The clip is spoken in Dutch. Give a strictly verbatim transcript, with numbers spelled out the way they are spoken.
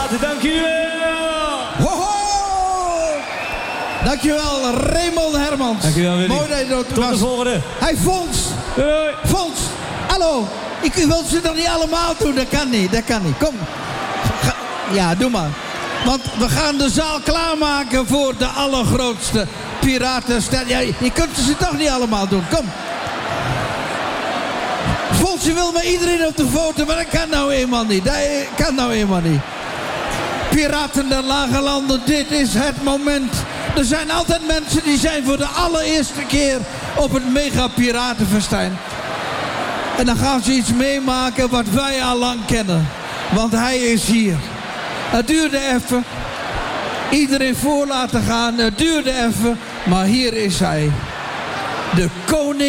Piraten, dank jullie wel. Ho, ho! Dankjewel, Raymond Hermans. Dankjewel, Willy. Mooi dat je er Tot was. de volgende. Hey, Fons. Doei. Fons. Hallo. Ik wil ze toch niet allemaal doen? Dat kan niet, dat kan niet. Kom. Ga- ja, doe maar. Want we gaan de zaal klaarmaken voor de allergrootste piratenster. Ja, je kunt ze toch niet allemaal doen. Kom. Fons, je wil met iedereen op de foto, maar dat kan nou eenmaal niet. Dat kan nou eenmaal niet. Piraten der Lage Landen, dit is het moment. Er zijn altijd mensen die zijn voor de allereerste keer op het mega piratenfestijn. En dan gaan ze iets meemaken wat wij al lang kennen. Want hij is hier. Het duurde even. Iedereen voor laten gaan. Het duurde even. Maar hier is hij. De koning.